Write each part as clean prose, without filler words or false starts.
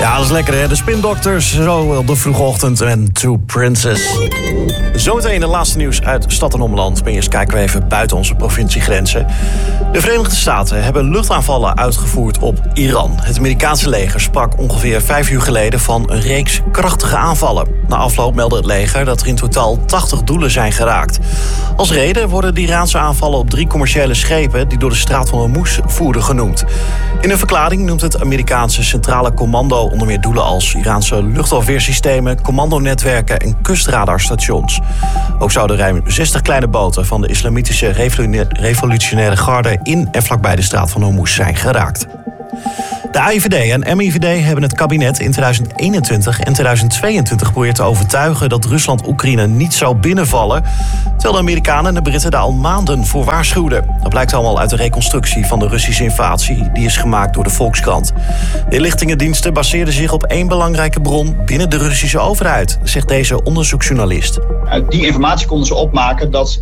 Ja, dat is lekker hè. De Spin Doctors, zo op de vroege ochtend en Two Princes. Zometeen de laatste nieuws uit stad en omland. Maar eerst kijken we even buiten onze provinciegrenzen. De Verenigde Staten hebben luchtaanvallen uitgevoerd op Iran. Het Amerikaanse leger sprak ongeveer 5 uur geleden van een reeks krachtige aanvallen. Na afloop meldde het leger dat er in totaal 80 doelen zijn geraakt. Als reden worden de Iraanse aanvallen op 3 commerciële schepen die door de straat van Hormuz voeren genoemd. In een verklaring noemt het Amerikaanse Centrale Commando onder meer doelen als Iraanse luchtafweersystemen, commandonetwerken en kustradarstations. Ook zouden ruim 60 kleine boten van de Islamitische Revolutionaire Garde in en vlakbij de straat van Hormuz zijn geraakt. De AIVD en MIVD hebben het kabinet in 2021 en 2022 geprobeerd te overtuigen dat Rusland Oekraïne niet zou binnenvallen, terwijl de Amerikanen en de Britten daar al maanden voor waarschuwden. Dat blijkt allemaal uit de reconstructie van de Russische invasie, die is gemaakt door de Volkskrant. De inlichtingendiensten baseerden zich op 1 belangrijke bron binnen de Russische overheid, zegt deze onderzoeksjournalist. Uit die informatie konden ze opmaken dat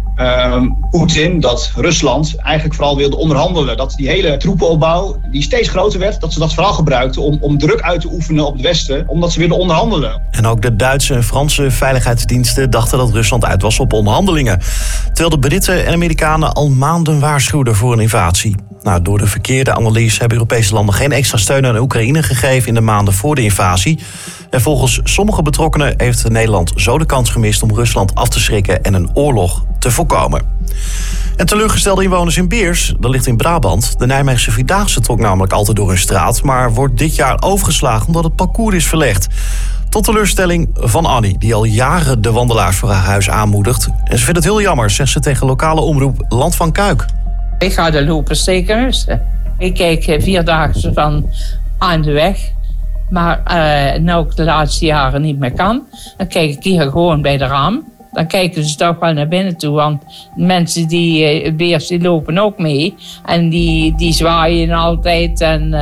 Poetin, dat Rusland eigenlijk vooral wilde onderhandelen. Dat die hele troepenopbouw, die steeds groter werd, dat ze dat vooral gebruikten om druk uit te oefenen op het Westen, omdat ze wilden onderhandelen. En ook de Duitse en Franse veiligheidsdiensten dachten dat Rusland uit was op onderhandelingen. Terwijl de Britten en Amerikanen al maanden waarschuwden voor een invasie. Nou, door de verkeerde analyse hebben Europese landen geen extra steun aan Oekraïne gegeven in de maanden voor de invasie. En volgens sommige betrokkenen heeft Nederland zo de kans gemist om Rusland af te schrikken en een oorlog te voorkomen. En teleurgestelde inwoners in Beers, dat ligt in Brabant. De Nijmeegse Vierdaagse trok namelijk altijd door hun straat, maar wordt dit jaar overgeslagen omdat het parcours is verlegd. Tot teleurstelling van Annie, die al jaren de wandelaars voor haar huis aanmoedigt. En ze vindt het heel jammer, zegt ze tegen lokale omroep Land van Kuik. Ik ga de lopen steken. Ik kijk 4 dagen van aan de weg. Maar nu ik de laatste jaren niet meer kan, dan kijk ik hier gewoon bij de raam. Dan kijken ze toch wel naar binnen toe, want mensen die beers die lopen ook mee. En die zwaaien altijd en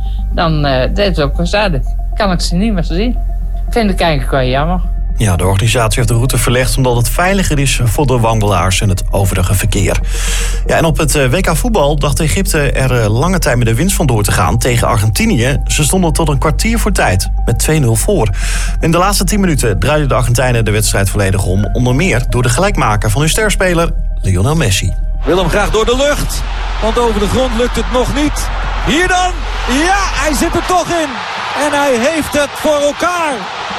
dat is ook gezellig. Kan ik ze niet meer zien. Vind ik eigenlijk wel jammer. Ja, de organisatie heeft de route verlegd omdat het veiliger is voor de wandelaars en het overige verkeer. Ja, en op het WK voetbal dacht Egypte er lange tijd met de winst vandoor te gaan tegen Argentinië. Ze stonden tot een kwartier voor tijd met 2-0 voor. In de laatste 10 minuten draaiden de Argentijnen de wedstrijd volledig om. Onder meer door de gelijkmaker van hun sterspeler Lionel Messi. Wil hem graag door de lucht, want over de grond lukt het nog niet. Hier dan, ja, hij zit er toch in. En hij heeft het voor elkaar.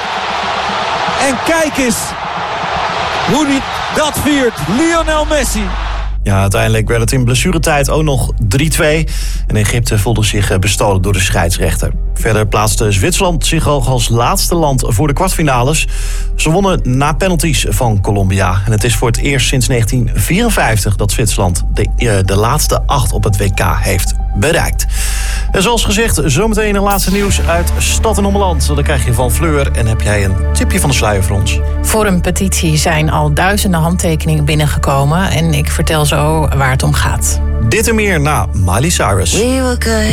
En kijk eens hoe hij dat viert. Lionel Messi. Ja, uiteindelijk werd het in blessuretijd ook nog 3-2. En Egypte voelde zich bestolen door de scheidsrechter. Verder plaatste Zwitserland zich al als laatste land voor de kwartfinales. Ze wonnen na penalties van Colombia. En het is voor het eerst sinds 1954 dat Zwitserland de laatste 8 op het WK heeft bereikt. En zoals gezegd, zometeen een laatste nieuws uit stad en omland. Dan krijg je van Fleur en heb jij een tipje van de sluier voor ons. Voor een petitie zijn al duizenden handtekeningen binnengekomen. En ik vertel zo waar het om gaat. Dit en meer na Miley Cyrus.